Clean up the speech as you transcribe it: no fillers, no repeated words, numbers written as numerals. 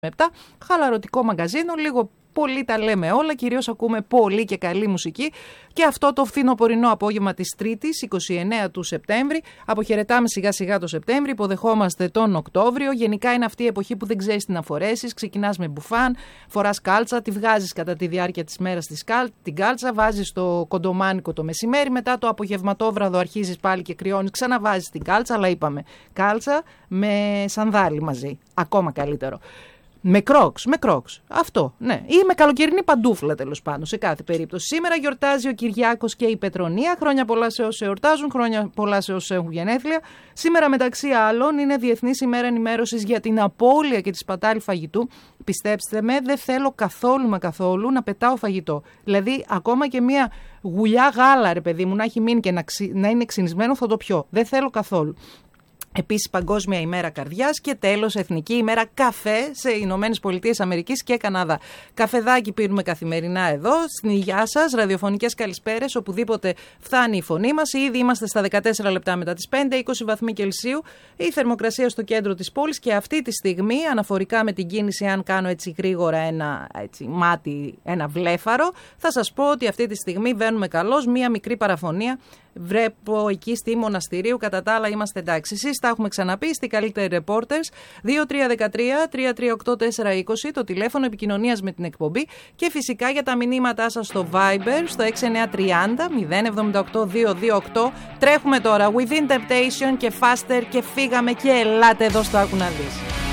Χαλαρωτικό μαγκαζίνο, λίγο πολύ τα λέμε όλα, κυρίως ακούμε πολύ και καλή μουσική. Και αυτό το φθινοπορεινό απόγευμα της Τρίτης, 29 του Σεπτέμβρη. Αποχαιρετάμε σιγά σιγά το Σεπτέμβρη, υποδεχόμαστε τον Οκτώβριο. Γενικά είναι αυτή η εποχή που δεν ξέρεις τι να φορέσεις. Ξεκινάς με μπουφάν, φοράς κάλτσα, τη βγάζεις κατά τη διάρκεια της μέρας την κάλτσα, βάζεις το κοντομάνικο το μεσημέρι, μετά το απογευματόβραδο αρχίζεις πάλι και κρυώνεις, ξαναβάζεις την κάλτσα, αλλά είπαμε κάλτσα με σανδάλι μαζί. Ακόμα καλύτερο. Με κρόξ. Αυτό, ναι. Ή με καλοκαιρινή παντούφλα, τέλος πάντων, σε κάθε περίπτωση. Σήμερα γιορτάζει ο Κυριάκος και η Πετρονία. Χρόνια πολλά σε όσους εορτάζουν, χρόνια πολλά σε όσους έχουν γενέθλια. Σήμερα, μεταξύ άλλων, είναι Διεθνής ημέρα ενημέρωσης για την απώλεια και τη σπατάλη φαγητού. Πιστέψτε με, δεν θέλω καθόλου να πετάω φαγητό. Δηλαδή, ακόμα και μια γουλιά γάλα, ρε παιδί μου, να έχει μείνει και να είναι ξυνισμένο, θα το πιω. Δεν θέλω καθόλου. Επίσης, Παγκόσμια ημέρα καρδιάς και τέλος, Εθνική ημέρα καφέ σε Ηνωμένες Πολιτείες Αμερικής και Καναδά. Καφεδάκι πίνουμε καθημερινά εδώ. Στην υγειά σας, ραδιοφωνικές καλησπέρες, οπουδήποτε φτάνει η φωνή μας. Ήδη είμαστε στα 14 λεπτά μετά τις 5, 20 βαθμοί Κελσίου. Η θερμοκρασία στο κέντρο της πόλης και αυτή τη στιγμή, αναφορικά με την κίνηση, αν κάνω έτσι γρήγορα ένα βλέφαρο, θα σας πω ότι αυτή τη στιγμή βαίνουμε καλώς. Μία μικρή παραφωνία βρέπω εκεί στη Μοναστηρίου, κατά τα άλλα είμαστε εντάξει. Εσείς τα έχουμε ξαναπεί, είστε οι καλύτεροι reporters. 2313-338-420 το τηλέφωνο επικοινωνίας με την εκπομπή και φυσικά για τα μηνύματά σας στο Viber στο 6930-078-228. Τρέχουμε τώρα Within Temptation και Faster και φύγαμε και ελάτε εδώ στο Άκου να δεις.